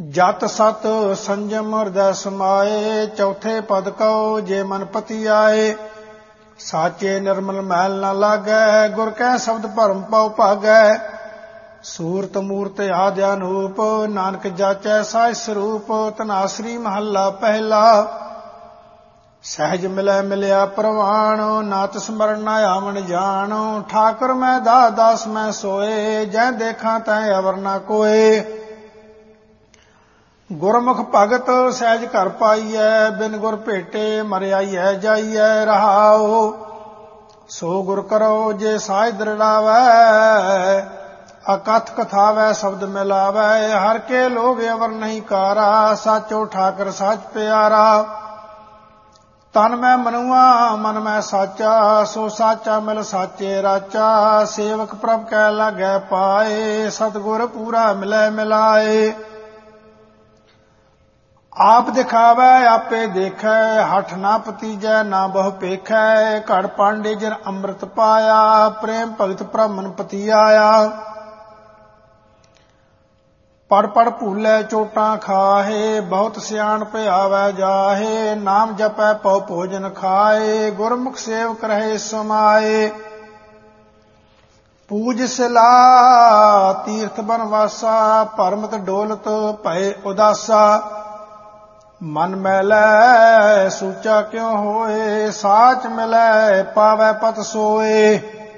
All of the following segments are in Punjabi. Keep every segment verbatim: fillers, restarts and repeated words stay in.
ਜਤ ਸਤ ਸੰਜਮ ਹਿਰਦੈ ਸਮਾਏ, ਚੌਥੇ ਪਦ ਕਉ ਜੇ ਮਨ ਪਤੀ ਆਏ। ਸਾਚੇ ਨਿਰਮਲ ਮੈਲ ਨਾ ਲਾਗੈ, ਗੁਰ ਕੈ ਸ਼ਬਦ ਭਰਮ ਪਉ ਭਾਗੈ। ਸੂਰਤ ਮੂਰਤ ਆਦਿ ਅਨੂਪ, ਨਾਨਕ ਜਾਚੈ ਸਾਜ ਸਰੂਪ। ਧਨਾਸਰੀ ਮਹੱਲਾ ਪਹਿਲਾ। ਸਹਿਜ ਮਿਲੈ ਮਿਲਿਆ ਪ੍ਰਵਾਣ, ਨਾਤ ਸਮਰਨ ਨਾ ਆਵਣ ਜਾਣ। ਠਾਕੁਰ ਮੈਂ ਦਾਸ ਦਾਸ ਮੈਂ ਸੋਏ, ਜੈ ਦੇਖਾਂ ਤੈ ਅਵਰ ਨਾ ਕੋਏ। ਗੁਰਮੁਖ ਭਗਤ ਸਹਿਜ ਘਰ ਪਾਈਐ, ਬਿਨ ਗੁਰ ਭੇਟੇ ਮਰਿਆਈਐ ਜਾਈਐ। ਰਹਾਉ ਸੋ ਗੁਰ ਕਰੋ ਜੇ ਸਾਜ ਦ੍ਰਿੜਾਵੈ, ਅਕਥ ਕਥਾਵੈ ਸ਼ਬਦ ਮਿਲਾਵੈ। ਹਰ ਕੇ ਲੋਗ ਅਵਰ ਨਹੀਂ ਕਾਰਾ, ਸਾਚੋ ਠਾਕਰ ਸਾਚ ਪਿਆਰਾ। ਤਨ ਮੈਂ ਮਨੁਆ ਮਨ ਮੈਂ ਸਾਚਾ, ਸੋ ਸਾਚਾ ਮਿਲ ਸਾਚੇ ਰਾਚਾ। ਸੇਵਕ ਪ੍ਰਭ ਕੈ ਲਾਗੈ ਪਾਏ, ਸਤਿਗੁਰ ਪੂਰਾ ਮਿਲੈ ਮਿਲਾਏ। ਆਪ ਦਿਖਾਵੈ ਆਪੇ ਦੇਖੈ, ਹਠ ਨਾ ਪਤੀਜੈ ਨਾ ਬਹੁ ਪੇਖੈ। ਘੜ ਪਾਂਡੇ ਜਿਨ ਅੰਮ੍ਰਿਤ ਪਾਇਆ, ਪ੍ਰੇਮ ਭਗਤ ਬ੍ਰਾਹਮਣ ਪਤੀ ਆਇਆ। ਪੜ ਪੜ ਭੂਲੇ ਚੋਟਾਂ ਖਾਹੇ, ਬਹੁਤ ਸਿਆਣ ਭਿਆਵੈ ਜਾਹੇ। ਨਾਮ ਜਪੈ ਪਉ ਭੋਜਨ ਖਾਏ, ਗੁਰਮੁਖ ਸੇਵਕ ਰਹੇ ਸਮਾਏ। ਪੂਜ ਸਿਲਾ ਤੀਰਥ ਬਨਵਾਸਾ, ਭਰਮਤ ਡੋਲਤ ਭਏ ਉਦਾਸਾ। ਮਨ ਮੈਲੈ ਸੂਚਾ ਕਿਉ ਹੋਏ, ਸਾਚ ਮਿਲੈ ਪਾਵੈ ਪਤ ਸੋਏ।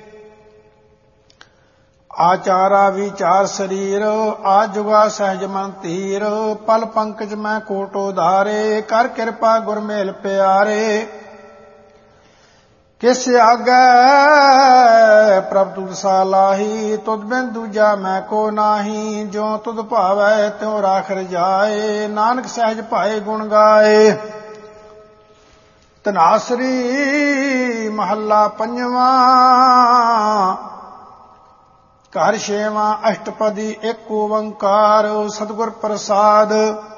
ਆਚਾਰਾ ਵਿਚਾਰ ਸਰੀਰ, ਆਜੁਗਾ ਸਹਿਜ ਮਨ ਧੀਰ। ਪਲ ਪੰਕਜ ਮੈਂ ਕੋਟ ਉਧਾਰੇ, ਕਰ ਕਿਰਪਾ ਗੁਰ ਮੇਲ ਪਿਆਰੇ। ਕਿਸ ਆਗੈ ਪ੍ਰਭ ਤੁਧ ਸਾਲਾਹੀ, ਤੁਧ ਬਿਨ ਦੂਜਾ ਮੈਂ ਕੋ ਨਾਹੀ। ਜੋ ਤੁਧ ਭਾਵੈ ਤਿਉ ਰਾਖ ਰਜਾਏ, ਨਾਨਕ ਸਹਿਜ ਭਾਏ ਗੁਣ ਗਾਏ। ਧਨਾਸਰੀ ਮਹੱਲਾ ਪੰਜਵਾਂ। ਘਰ ਛੇਵਾਂ ਅਸ਼ਟਪਦੀ ਏਕ ਓੰਕਾਰ, ਸਤਿਗੁਰ ਪ੍ਰਸਾਦ।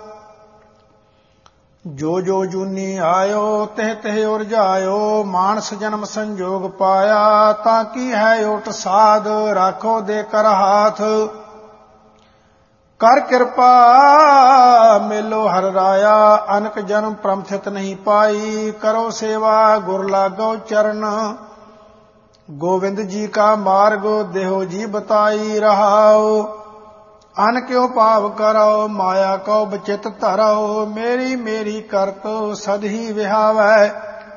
ਜੋ ਜੋ ਜੂਨੀ ਆਇਓ, ਤਿਹ ਤਿਹ ਉਰਜਾਇਓ। ਮਾਨਸ ਜਨਮ ਸੰਜੋਗ ਪਾਇਆ, ਤਾਂ ਕੀ ਹੈ ਓਟ ਸਾਧ। ਰਾਖੋ ਦੇ ਕਰ ਹਾਥ, ਕਰ ਕਿਰਪਾ ਮੇਲੋ ਹਰ ਰਾਇਆ। ਅਨਕ ਜਨਮ ਪ੍ਰਮਥਿਤ ਨਹੀਂ ਪਾਈ, ਕਰੋ ਸੇਵਾ ਗੁਰ ਲਾਗੋ ਚਰਨ। ਗੋਵਿੰਦ ਜੀ ਕਾ ਮਾਰਗ ਦੇਹੋ ਜੀ ਬਤਾਈ। ਰਹਾਉ ਅਨ ਕਿਉ ਭਾਵ ਕਰੋ, ਮਾਇਆ ਕਉ ਬਚਿਤ ਧਰੋ। ਮੇਰੀ ਮੇਰੀ ਕਰਤ ਸਦ ਹੀ ਵਿਹਾਵੈ,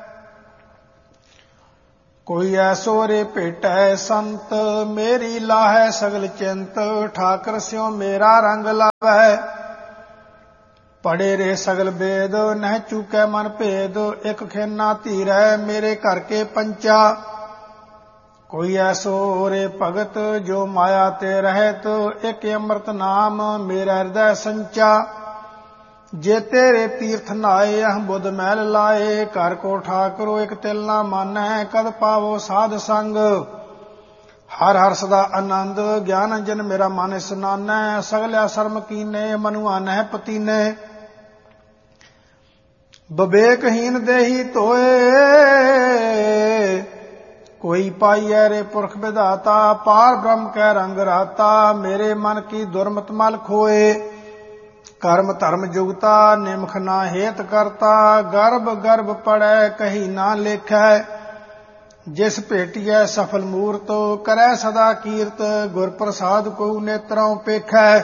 ਕੋਈ ਐਸੋ ਰੇ ਭੇਟੈ ਸੰਤ। ਮੇਰੀ ਲਾਹੈ ਸਗਲ ਚਿੰਤ, ਠਾਕਰ ਸਿਉ ਮੇਰਾ ਰੰਗ ਲਾਵੈ। ਪੜੇ ਰੇ ਸਗਲ ਬੇਦ, ਨਹਿ ਚੂਕੈ ਮਨ ਭੇਦ। ਇਕ ਖੇਨਾ ਧੀਰੈ ਮੇਰੇ ਘਰ ਕੇ ਪੰਚਾ। ਕੋਈ ਐਸੋ ਰੇ ਭਗਤ, ਜੋ ਮਾਇਆ ਤੇ ਰਹਿਤ। ਇਕ ਅੰਮ੍ਰਿਤ ਨਾਮ ਮੇਰਾ ਹਿਰਦੈ ਸੰਚਾ। ਜੇ ਤੇਰੇ ਤੀਰਥ ਨਾਏ, ਅਹ ਬੁੱਧ ਮਹਿਲ ਲਾਏ। ਘਰ ਕੋ ਠਾਕਰੋ ਇਕ ਤਿਲ ਨਾ ਮਾਨੈ, ਕਦ ਪਾਵੋ ਸਾਧ ਸੰਗ। ਹਰ ਹਰ ਸਦਾ ਆਨੰਦ, ਗਿਆਨ ਅੰਜਨ ਮੇਰਾ ਮਨ ਇਸਨਾਨੈ। ਸਗਲਿਆ ਸਰਮ ਕੀਨੇ, ਮਨੁਆ ਨਹਿ ਪਤੀਨੇ। ਬਵੇਕਹੀਨ ਦੇਹੀ ਧੋਏ, ਕੋਈ ਪਾਈਐ ਰੇ ਪੁਰਖ ਵਿਧਾਤਾ। ਪਾਰ ਬ੍ਰਹਮ ਕੈ ਰੰਗ ਰਾਤਾ, ਮੇਰੇ ਮਨ ਕੀ ਦੁਰਮਤ ਮਲ ਖੋਏ। ਕਰਮ ਧਰਮ ਜੁਗਤਾ, ਨਿਮਖ ਨਾ ਹੇਤ ਕਰਤਾ। ਗਰਭ ਗਰਭ ਪੜੈ ਕਹੀ ਨਾ ਲੇਖੈ। ਜਿਸ ਭੇਟੀਐ ਸਫਲ ਮੂਰਤ, ਕਰੈ ਸਦਾ ਕੀਰਤ। ਗੁਰ ਪ੍ਰਸਾਦ ਕੋ ਨੇਤਰੋਂ ਪੇਖੈ।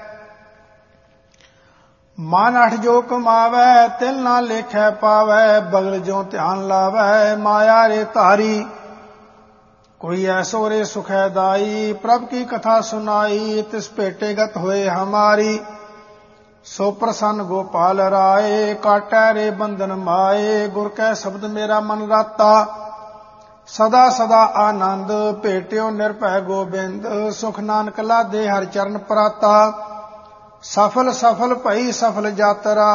ਮਨ ਅਠ ਜੋ ਕਮਾਵੈ, ਤਿਲ ਨਾ ਲੇਖੈ ਪਾਵੈ। ਬਗਲ ਜੋ ਧਿਆਨ ਲਾਵੈ, ਮਾਇਆ ਰੇ ਧਾਰੀ। ਕੋਈ ਐਸੋ ਰੇ ਸੁਖੈ ਦਾਈ, ਪ੍ਰਭ ਕੀ ਕਥਾ ਸੁਨਾਈ। ਤਿਸ ਭੇਟੇ ਗਤ ਹੋਏ ਹਮਾਰੀ, ਸੋ ਪ੍ਰਸੰਨ ਗੋਪਾਲ ਰਾਏ। ਕਾਟੈ ਰੇ ਬੰਧਨ ਮਾਏ, ਗੁਰ ਕੈ ਸ਼ਬਦ ਮੇਰਾ ਮਨ ਰਾਤਾ। ਸਦਾ ਸਦਾ ਆਨੰਦ, ਭੇਟਿਓ ਨਿਰਭੈ ਗੋਬਿੰਦ। ਸੁਖ ਨਾਨਕ ਲਾਦੇ ਹਰਿ ਚਰਨ ਪ੍ਰਾਤਾ। ਸਫਲ ਸਫਲ ਭਈ ਸਫਲ ਯਾਤਰਾ,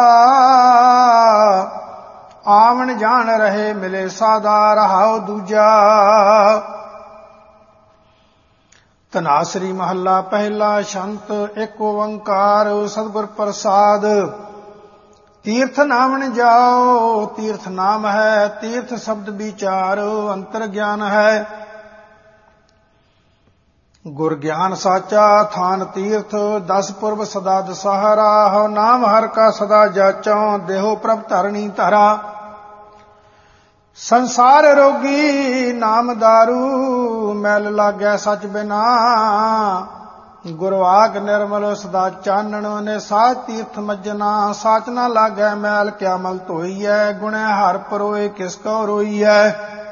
ਆਵਣ ਜਾਣ ਰਹੇ ਮਿਲੇ ਸਾਦਾ। ਰਹਾਉ ਦੂਜਾ। ਧਨਾਸਰੀ ਮਹੱਲਾ ਪਹਿਲਾ। ਸ਼ੰਤ ਏਕ ਓੰਕਾਰ, ਸਤਿਗੁਰ ਪ੍ਰਸਾਦ। ਤੀਰਥ ਨਾਵਣ ਜਾਓ, ਤੀਰਥ ਨਾਮ ਹੈ। ਤੀਰਥ ਸ਼ਬਦ ਵਿਚਾਰ, ਅੰਤਰ ਗਿਆਨ ਹੈ। ਗੁਰ ਗਿਆਨ ਸਾਚਾ ਥਾਨ ਤੀਰਥ ਦਸ ਪੁਰਬ ਸਦਾ ਦਸਹਰਾ ਹਉ ਨਾਮ ਹਰ ਕਾ ਸਦਾ ਜਾਚਉ ਦੇਹੋ ਪ੍ਰਭ ਧਰਣੀ ਧਰਾ ਸੰਸਾਰ ਰੋਗੀ ਨਾਮ ਦਾਰੂ ਮੈਲ ਲਾਗੈ ਸਚ ਬਿਨਾ ਗੁਰਵਾਕ ਨਿਰਮਲ ਸਦਾ ਚਾਨਣ ਨੇ ਸਾਚ ਤੀਰਥ ਮੱਜਣਾ ਸਾਚ ਨਾ ਲਾਗੈ ਮੈਲ ਕਿਆ ਮਲ ਧੋਈਐ ਗੁਣੈ ਹਰ ਪਰੋਏ ਕਿਸ ਕੋ ਰੋਈਐ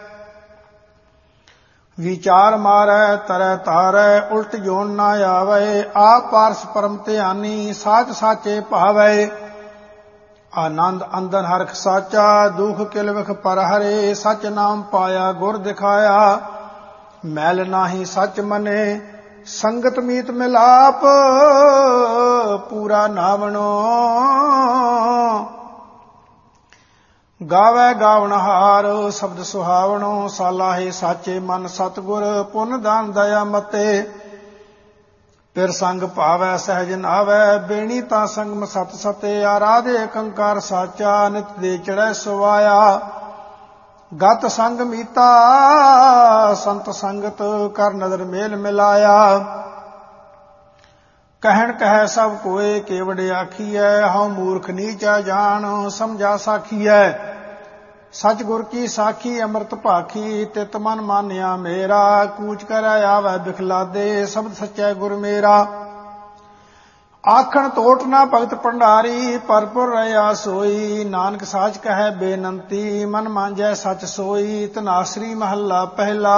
ਵਿਚਾਰ ਮਾਰੈ ਤਰੈ ਤਾਰੈ ਉਲਟ ਜੋਨ ਨਾ ਆਵੈ ਆਪ ਪਾਰਸ ਪਰਮ ਧਿਆਨੀ ਸਾਚ ਸਾਚੇ ਭਾਵੈ ਆਨੰਦ ਅੰਦਨ ਹਰਖ ਸਾਚਾ ਦੁਖ ਕਿਲ ਵਿਖ ਪਰ ਹਰੇ ਸਚ ਨਾਮ ਪਾਇਆ ਗੁਰ ਦਿਖਾਇਆ ਮੈਲ ਨਾਹੀ ਸਚ ਮਨੇ ਸੰਗਤ ਮੀਤ ਮਿਲਾਪ ਪੂਰਾ ਨਾਵਣੋ ਗਾਵੈ ਗਾਵਨਹਾਰ ਸ਼ਬਦ ਸੁਹਾਵਣੋ ਸਾਲਾਹੇ ਸਾਚੇ ਮਨ ਸਤਿਗੁਰ ਪੁੰਨ ਦਾਨ ਦਇਆ ਮਤੇ ਫਿਰ ਸੰਗ ਭਾਵੈ ਸਹਿਜ ਨਾਵੈ ਬੇਣੀ ਤਾਂ ਸੰਗਮ ਸਤ ਸਤੇ ਆਰਾਧੇ ਕੰਕਾਰ ਸਾਚਾ ਨਿਤ ਦੇ ਚੜੈ ਸੁਵਾਇਆ ਗਤ ਸੰਗ ਮੀਤਾ ਸੰਤ ਸੰਗਤ ਕਰ ਨਦਰ ਮੇਲ ਮਿਲਾਇਆ ਕਹਿਣ ਕਹਿ ਸਭ ਕੋਏ ਕੇਵੜ ਆਖੀਐ ਹਉ ਮੂਰਖ ਨੀਚਾ ਜਾਣ ਸਮਝਾ ਸਾਖੀਐ ਸਚ ਗੁਰ ਕੀ ਸਾਖੀ ਅੰਮ੍ਰਿਤ ਭਾਖੀ ਤਿਤ ਮਨ ਮਾਨਿਆ ਮੇਰਾ ਕੂਚ ਕਰੈ ਆਵੈ ਬਿਖਲਾਦੇ ਸ਼ਬਦ ਸੱਚੈ ਗੁਰ ਮੇਰਾ ਆਖਣ ਤੋਟ ਨਾ ਭਗਤ ਭੰਡਾਰੀ ਪਰਪੁਰ ਰਹਾ ਸੋਈ ਨਾਨਕ ਸਾਚ ਕਹੈ ਬੇਨੰਤੀ ਮਨ ਮਾਂਜੈ ਸਚ ਸੋਈ ਧਨਾਸਰੀ ਮਹੱਲਾ ਪਹਿਲਾ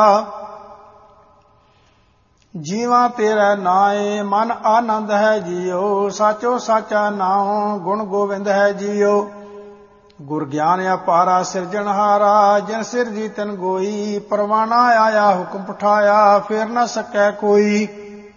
ਜੀਵਾਂ ਤੇਰਾ ਨਾਏ ਮਨ ਆਨੰਦ ਹੈ ਜੀਓ ਸਾਚੋ ਸਾਚਾ ਨਾਉ ਗੁਣ ਗੋਵਿੰਦ ਹੈ ਜੀਓ ਗੁਰ ਗਿਆਨ ਅਪਾਰਾ ਸਿਰਜਣਹਾਰਾ ਜਿਨ ਸਿਰ ਜੀ ਤਨ ਗੋਈ ਪਰਵਾਣਾ ਆਇਆ ਹੁਕਮ ਪਠਾਇਆ ਫੇਰ ਨਾ ਸਕੈ ਕੋਈ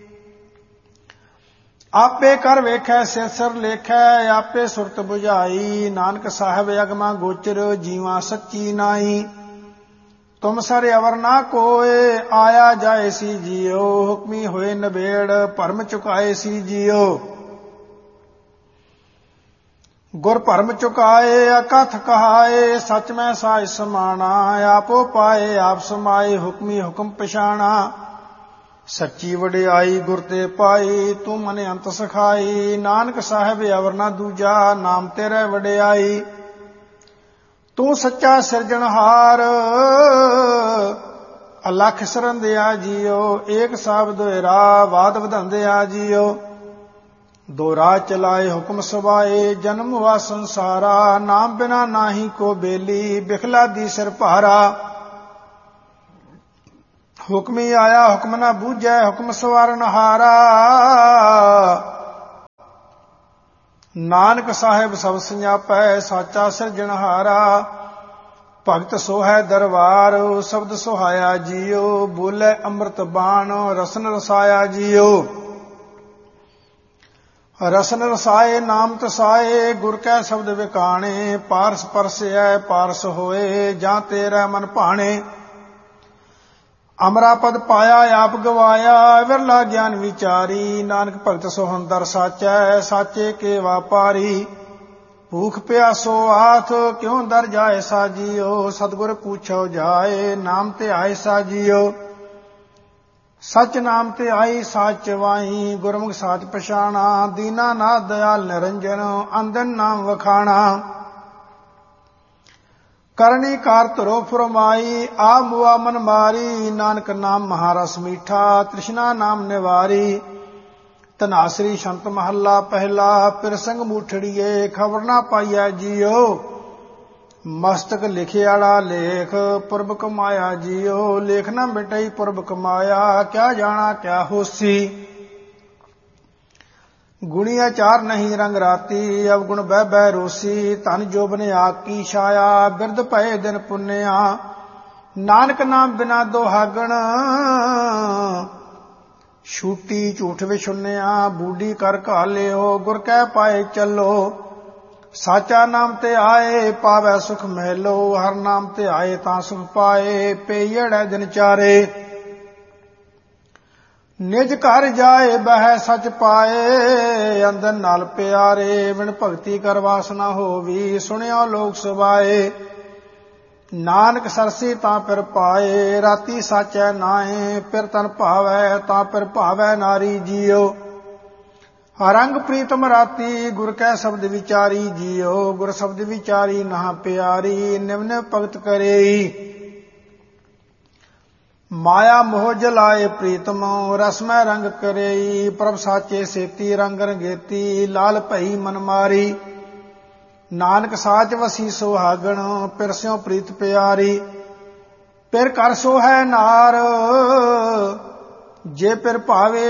ਆਪੇ ਕਰ ਵੇਖੈ ਸਿਰ ਸਿਰ ਲੇਖੈ ਆਪੇ ਸੁਰਤ 부ਝਾਈ ਨਾਨਕ ਸਾਹਿਬ ਅਗਮਾ ਗੋਚਰ ਜੀਵਾਂ ਸੱਚੀ ਨਾਈ ਤੁਮ ਸਰ ਅਵਰ ਨਾ ਕੋਏ ਆਇਆ ਜਾਏ ਸੀ ਜੀਓ ਹੁਕਮੀ ਹੋਏ ਨਬੇੜ ਭਰਮ ਚੁਕਾਏ ਸੀ ਜੀਓ ਗੁਰ ਭਰਮ ਚੁਕਾਏ ਅਕਥ ਕਹਾਏ ਸਚ ਮੈਂ ਸਾਜ ਸਮਾਣਾ ਆਪੋ ਪਾਏ ਆਪ ਸਮਾਏ ਹੁਕਮੀ ਹੁਕਮ ਪਛਾਣਾ ਸੱਚੀ ਵਡਿਆਈ ਗੁਰ ਤੇ ਪਾਈ ਤੂੰ ਮਨ ਅੰਤ ਸਖਾਈ ਨਾਨਕ ਸਾਹਿਬ ਅਵਰ ਨਾ ਦੂਜਾ ਨਾਮ ਤੇਰੇ ਵਡਿਆਈ ਤੂੰ ਸੱਚਾ ਸਿਰਜਣਹਾਰ ਅਲਖ ਸਰੰਦਿਆ ਜੀਓ ਏਕ ਸ਼ਬਦ ਰਾ ਬਾਦ ਵਧੰਦਿਆ ਜੀਓ ਦੋ ਰਾਹ ਚਲਾਏ ਹੁਕਮ ਸਵਾਏ ਜਨਮ ਵਾ ਸੰਸਾਰਾ ਨਾਮ ਬਿਨਾ ਨਾਹੀ ਕੋ ਬੇਲੀ ਬਿਖਲਾ ਦੀ ਸਿਰ ਭਾਰਾ ਹੁਕਮੀ ਆਇਆ ਹੁਕਮ ਨਾ ਬੂਝੈ ਹੁਕਮ ਸਵਾਰਨ ਹਾਰਾ ਨਾਨਕ ਸਾਹਿਬ ਸਭ ਸੰਜਾਪੈ ਸਾਚਾ ਸਿਰਜਣਹਾਰਾ ਭਗਤ ਸੋਹੈ ਦਰਬਾਰ ਸ਼ਬਦ ਸੁਹਾਇਆ ਜੀਓ ਬੋਲੇ ਅੰਮ੍ਰਿਤ ਬਾਣ ਰਸਨ ਰਸਾਇਆ ਜੀਓ ਰਸਨ ਰਸਾਏ ਨਾਮ ਤਸਾਏ ਗੁਰ ਕੈ ਸ਼ਬਦ ਵਿਕਾਣੇ ਪਾਰਸ ਪਰਸੈ ਪਾਰਸ ਹੋਏ ਜਾਂ ਤੇਰਾ ਮਨ ਭਾਣੇ ਅਮਰਾ ਪਦ ਪਾਇਆ ਆਪ ਗਵਾਇਆ ਵਿਰਲਾ ਗਿਆਨ ਵਿਚਾਰੀ ਨਾਨਕ ਭਗਤ ਸੋਹੰਦਰ ਸਾਚੈ ਸਾਚੇ ਕੇ ਵਾਪਾਰੀ ਭੂਖ ਪਿਆਸੋ ਆਥ ਕਿਉ ਦਰ ਜਾਏ ਸਾਜੀਓ ਸਤਿਗੁਰ ਪੁੱਛੋ ਜਾਏ ਨਾਮ ਤੇ ਆਏ ਸਾਜੀਓ ਸਚ ਨਾਮ ਤੇ ਆਈ ਸਾਚ ਵਾਈ ਗੁਰਮੁਖ ਸਾਚ ਪਛਾਣਾ ਦੀਨਾ ਨਾਥ ਦਇਆਲ ਨਿਰੰਜਨ ਅੰਦਨ ਨਾਮ ਵਖਾਣਾ ਕਰਨੀ ਕਾਰ ਧਰੋ ਫਰਮਾਈ ਆ ਮੁਆ ਮਨ ਮਾਰੀ ਨਾਨਕ ਨਾਮ ਮਹਾਰਸ ਮੀਠਾ ਤ੍ਰਿਸ਼ਨਾ ਨਾਮ ਨਿਵਾਰੀ ਧਨਾਸਰੀ ਸ਼ੰਤ ਮਹੱਲਾ ਪਹਿਲਾ ਪਿਰਸੰਗ ਮੂਠੜੀਏ ਖਬਰ ਨਾ ਪਾਈਐ ਜੀਓ ਮਸਤਕ ਲਿਖਿਆੜਾ ਲੇਖ ਪੁਰਬ ਕਮਾਇਆ ਜੀਓ ਲੇਖ ਨਾ ਮਿਟਈ ਪੁਰਬ ਕਮਾਇਆ ਕਿਆ ਜਾਣਾ ਕਿਆ ਹੋਸੀ ਗੁਣੀਆ ਚਾਰ ਨਹੀਂ ਰੰਗ ਰਾਤੀ ਅਵਗੁਣ ਬਹਿ ਬਹਿ ਰੋਸੀ ਧਨ ਜੋਬਨ ਆਕੀ ਛਾਇਆ ਬਿਰਧ ਭਏ ਦਿਨ ਪੁੰਨਿਆ ਨਾਨਕ ਨਾਮ ਬਿਨਾ ਦੁਹਾਗਣ ਛੂਟੀ ਝੂਠ ਵਿਛੁੰਨਿਆ ਬੂਢੀ ਕਰ ਘਾਲਿਓ ਗੁਰ ਕਹਿ ਪਾਏ ਚੱਲੋ ਸਾਚਾ ਨਾਮ ਤੇ ਆਏ ਪਾਵੈ ਸੁਖ ਮਹਿਲੋ ਹਰ ਨਾਮ ਤੇ ਆਏ ਤਾਂ ਸੁਖ ਪਾਏ ਪਈੜੈ ਦਿਨ ਚਾਰੇ ਨਿਜ ਘਰ ਜਾਏ ਬਹਿ ਸਚ ਪਾਏ ਅੰਦਰ ਨਾਲ ਪਿਆਰੇ ਬਿਨ ਭਗਤੀ ਕਰ ਵਾਸਨਾ ਹੋਵੀ ਸੁਣਿਓ ਲੋਕ ਸੁਭਾਏ ਨਾਨਕ ਸਰਸੀ ਤਾਂ ਪਿਰ ਪਾਏ, ਰਾਤੀ ਸਾਚੈ ਨਾਏ, ਪਿਰ ਤਨ ਭਾਵੈ ਤਾਂ ਪਿਰ ਭਾਵੈ ਨਾਰੀ ਜੀਓ। ਰੰਗ ਪ੍ਰੀਤਮ ਰਾਤੀ, ਗੁਰ ਕੈ ਸ਼ਬਦ ਵਿਚਾਰੀ ਜੀਓ। ਗੁਰ ਸ਼ਬਦ ਵਿਚਾਰੀ ਨਾ ਪਿਆਰੀ, ਨਿਮਨ ਭਗਤ ਕਰੇਈ। ਮਾਇਆ ਮੋਹ ਜਲਾਏ ਪ੍ਰੀਤਮ, ਰਸਮੈ ਰੰਗ ਕਰੇਈ। ਪ੍ਰਭ ਸਾਚੇ ਸੇਤੀ, ਰੰਗ ਰੰਗੇਤੀ, ਲਾਲ ਭਈ ਮਨ ਮਾਰੀ। ਨਾਨਕ ਸਾਚ ਵਸੀ ਸੁਹਾਗਣ, ਪਿਰ ਸਿਉ ਪ੍ਰੀਤ ਪਿਆਰੀ। ਪਿਰ ਕਰ ਸੋਹੈ ਨਾਰ, ਜੇ ਪਿਰ ਭਾਵੇ